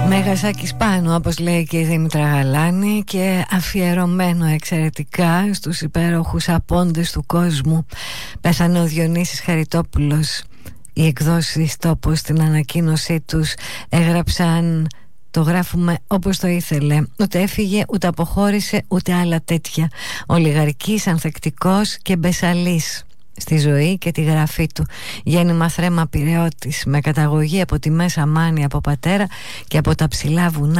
Μεγασάκης πάνω, όπως λέει και η Δήμητρα Γαλάνη, και αφιερωμένο εξαιρετικά στους υπέροχους απόντες του κόσμου. Πέθανε ο Διονύσης Χαριτόπουλος. Οι εκδόσεις Τόπος στην ανακοίνωσή τους έγραψαν: το γράφουμε όπως το ήθελε. Ούτε έφυγε, ούτε αποχώρησε, ούτε άλλα τέτοια. Ολιγαρκής, ανθεκτικός και μπεσαλής στη ζωή και τη γραφή του. Γέννημα Θρέμα Πειραιώτης, με καταγωγή από τη Μέσα Μάνη από πατέρα και από τα ψηλά βουνά